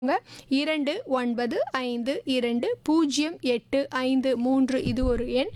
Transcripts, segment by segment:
29520853 இது ஒரு எண்.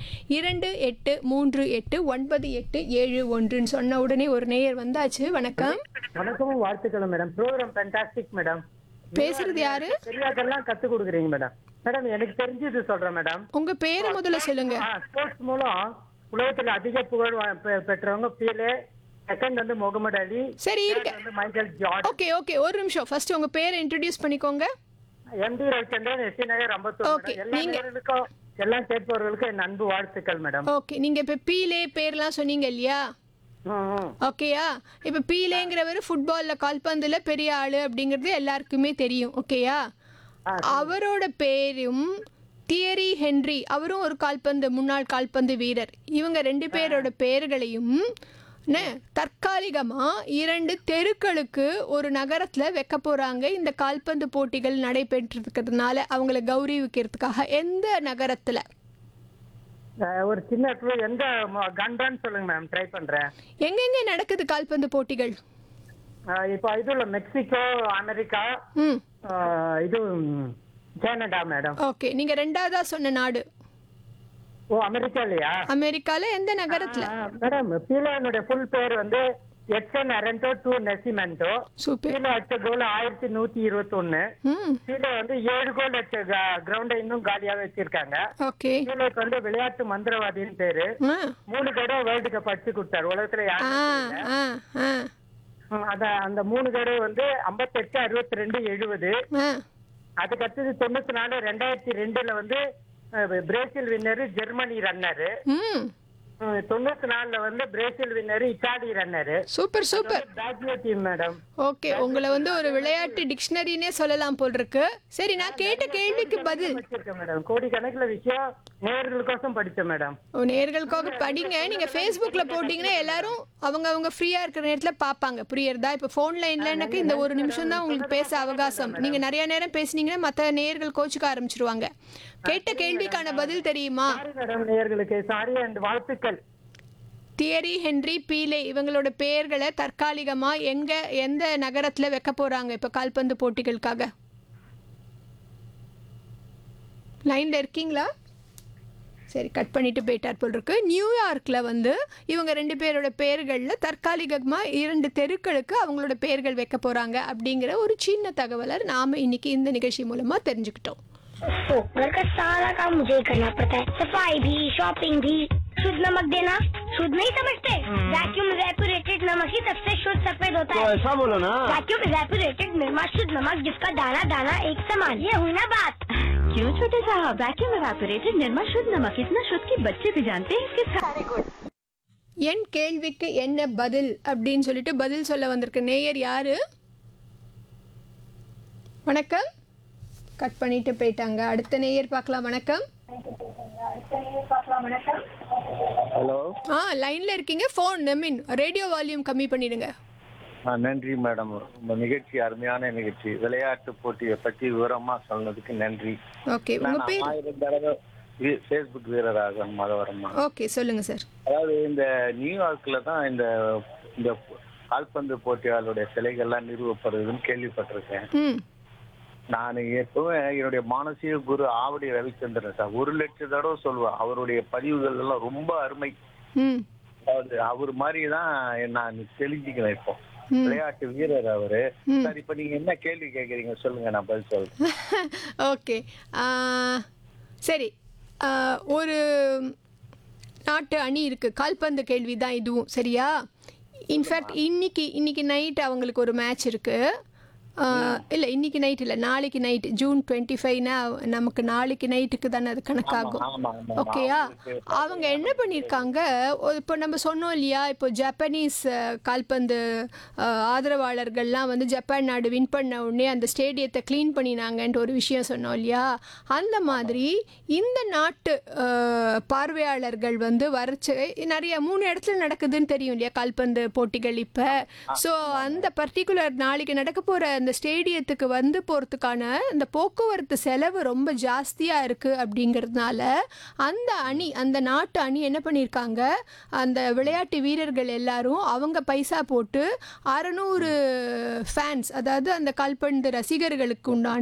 28389887 சொன்ன உடனே ஒரு நேயர் வந்தாச்சு. வணக்கம். வணக்கம், வாழ்த்துக்கள் மேடம். Program fantastic madam. பேசுறது யாரு? தெரியாதெல்லாம் கத்து கொடுக்குறீங்க மேடம். மேடம், எனக்கு தெரிஞ்சது சொல்றேன் மேடம். உங்க பேரை முதல்ல சொல்லுங்க. ஸ்போர்ட்ஸ் மூலம் உலகத்துல அதிக புகழ் பெற்றவங்க பீலே, செகண்ட் வந்து முகமது அலி, சரி இருக்க. வந்து மைக்கேல் ஜார்ஜ். ஓகே ஓகே, ஒரு நிமிஷம். ஃபர்ஸ்ட் உங்க பேரை இன்ட்ரோடியூஸ் பண்ணிக்கோங்க. எம்டி ரவிச்சந்திரன், எஸ்டி நகர், அம்பத்தூர். Okay, எல்லா நேயர்களுக்கும், எல்லாம் கேட்பவர்களுக்கும் என் அன்பு வாழ்த்துக்கள் மேடம். ஓகே, நீங்க இப்ப பீலே பேர்லாம் சொன்னீங்க இல்லையா? ஓகேயா? இப்ப பீலேங்கிறவர் ஃபுட்பால்ல கால்பந்துல பெரிய ஆளு அப்படிங்கிறது எல்லாருக்குமே தெரியும். ஓகேயா? அவரோட பேரும் தியரி ஹென்றி, அவரும் ஒரு முன்னாள் கால்பந்து வீரர். இவங்க ரெண்டு பேரோட பேர்களையும் தற்காலிகமா 2 தெருக்களுக்கு ஒரு நகரத்துல வைக்க போறாங்க. இந்த கால்பந்து போட்டிகள் நடைபெற்றிருக்கிறதுனால அவங்கள கௌரவிக்கிறதுக்காக. எந்த நகரத்துல? ஒரு சின்ன clue, எந்த கண்டான்னு சொல்லுங்க மேம், ட்ரை பண்றேன். எங்கெங்க நடக்குது கால்பந்து போட்டிகள்? இப்போ இதுல மெக்சிகோ, அமெரிக்கா, இது கனடா மேடம். ஓகே, நீங்க ரெண்டாவதா சொன்ன நாடு? ஓ, அமெரிக்கா இல்லையா? அமெரிக்கால எந்த நகரத்துல? மேடம், பீலானுடைய ஃபுல் பேர் வந்து எட்சன் அரண்டோ டு நெசிமெண்டோ. சூப்பர். பீலா அடிச்ச கோல் 1121. பீலா வந்து 7 கோல் அடிச்ச கிரவுண்ட இன்னும் காலியாவே வச்சிருக்காங்க. ஓகே. பீலாக்கு வந்து விளையாட்டு மந்திரவாதின்னு பேரு. 3 தடவை வேர்ல்டு கப் அடிச்சு கொடுத்தாரு. உலகத்துல யாரும் அந்த 3 தடவை வந்து 58, 62, 70. அதுக்கு அடுத்தது 94, 2002 வந்து பிரேசில் வின்னரு, ஜெர்மனி ரன்னரு. 94 வந்து Brazil winner, Italy runner. Super super. Team madam. Okay, உங்களை வந்து ஒரு விளையாட்டு டிக்ஷனரினே சொல்லலாம் போல் இருக்கு. சரி, நான் கேட்ட கேள்விக்கு பதில். மேடம், கோடிக்கணக்கில் விஷயம் நேயர்களுக்கோசம் படிச்சேன் மேடம். நேயர்களுக்காக படிங்க. நீங்க Facebookல போட்டீங்கன்னா எல்லாரும் அவங்க ஃப்ரீயா இருக்கிற நேரத்துல பாப்பாங்க. புரியுறதா? இப்ப போன் லைன்ல எனக்கு இந்த ஒரு நிமிஷம் தான் உங்களுக்கு பேச அவகாசம். நீங்க நிறைய நேரம் பேசுனீங்கன்னா மத்த நேயர்கள் கோச்சுக்க ஆரம்பிச்சிருவாங்க. கேட்ட கேள்விக்கான பதில் தெரியுமா? நேயர்களுக்கு சாரி அண்ட் வாழ்த்துக்கள். தியரி ஹென்றி பீலே இவங்களோட பெயர்களை தற்காலிகமா எந்த நகரத்துல வைக்க போறாங்க இப்ப கால்பந்து போட்டிகளுக்காக? லைன்ல இருக்கீங்களா? சரி, கட் பண்ணிட்டு போயிட்டார் போல் இருக்கு. நியூயார்க்ல வந்து இவங்க 2 பேரோட பெயர்கள்ல தற்காலிகமா 2 தெருக்களுக்கு அவங்களோட பெயர்கள் வைக்க போறாங்க அப்படிங்கிற ஒரு சின்ன தகவலை நாம இன்னைக்கு இந்த நிகழ்ச்சி மூலமா தெரிஞ்சுக்கிட்டோம். घर का सारा काम मुझे ही करना पड़ता है, सफाई भी, शॉपिंग भी। शुद्ध नमक देना शुद्ध नहीं समझते? वैक्यूम इवेपोरेटेड नमक ही सबसे शुद्ध सफेद होता है। तो ऐसा बोलो ना। वैक्यूम इवेपोरेटेड निर्मा शुद्ध नमक, जिसका दाना दाना एक समान। ये हुई ना बात? क्यों छोटे साहब, वैक्यूम इवेपोरेटेड निर्मा शुद्ध नमक इतना शुद्ध कि बच्चे भी जानते हैं इसके सारे। என் கேள்விக்கு என்ன பதில் அப்படின்னு சொல்லிட்டு பதில் சொல்ல வந்திருக்க நேயர் யாரு? வணக்கம். கட் பண்ணிட்டு போயிட்டாங்க. அடுத்த நேயர் பார்க்கலாம். வணக்கம். ஹலோ. லைன்ல இருக்கீங்க. ஃபோன் ரேடியோ வால்யூம் கம்மி பண்ணிடுங்க. நன்றி மேடம், உங்க நிகழ்ச்சி அருமையான நிகழ்ச்சி. விளையாட்டு போட்டியை பற்றி விவரமா சொன்னதுக்கு நன்றி. ஓகே, உங்க பேர்? 1000 தடவை ஃபேஸ்புக் வீரராக மதவரமா. ஓகே, சொல்லுங்க சார். அதாவது இந்த நியூயார்க்ல தான் இந்த கால்பந்து போட்டியாளருடைய சிலைகள்லாம் நிறுவப்படுதுன்னு கேள்விப்பட்டிருக்கேன். நான் எப்பவும் என்னுடைய மானசீக குரு ஆவடி ரவிச்சந்திரன் சார் 1 லட்சம் தடவை சொல்லுவேன். அவருடைய பதிவுகள் எல்லாம் ரொம்ப அருமை. அதாவது அவர் மாதிரிதான் நான் தெரிஞ்சுக்கிறேன். இப்போ விளையாட்டு வீரர் அவரு. சார், இப்ப நீங்க என்ன கேள்வி கேட்கறீங்க சொல்லுங்க, நான் பதில் சொல்றேன். ஓகே, சரி. ஒரு நாட்டு அணி இருக்கு. கால்பந்து கேள்வி தான் இதுவும். சரியா? இன்ஃபேக்ட் இன்னைக்கு நைட் அவங்களுக்கு ஒரு மேட்ச் இருக்கு. இல்லை, இன்னைக்கு நைட் இல்லை, நாளைக்கு நைட். ஜூன் 25னா நமக்கு நாளைக்கு நைட்டுக்கு தானே அது கணக்காகும். ஓகேயா? அவங்க என்ன பண்ணியிருக்காங்க, இப்போ நம்ம சொன்னோம் இல்லையா, இப்போ ஜப்பானீஸ் கால்பந்து ஆதரவாளர்கள்லாம் வந்து ஜப்பான் நாடு வின் பண்ண உடனே அந்த ஸ்டேடியத்தை க்ளீன் பண்ணினாங்கன்ட்டு ஒரு விஷயம் சொன்னோம் இல்லையா? அந்த மாதிரி இந்த நாட்டு பார்வையாளர்கள் வந்து வரைச்சு நிறைய 3 இடத்துல நடக்குதுன்னு தெரியும் இல்லையா கால்பந்து போட்டிகள் இப்போ. ஸோ அந்த பர்டிகுலர் நாளைக்கு நடக்க போகிற அந்த ஸ்டேடியத்துக்கு வந்து போகிறதுக்கான இந்த போக்குவரத்து செலவு ரொம்ப ஜாஸ்தியாக இருக்குது. அப்படிங்கிறதுனால அந்த நாட்டு அணி என்ன பண்ணியிருக்காங்க, அந்த விளையாட்டு வீரர்கள் எல்லாரும் அவங்க பைசா போட்டு 600 ஃபேன்ஸ், அதாவது அந்த கால்பந்து ரசிகர்களுக்கு உண்டான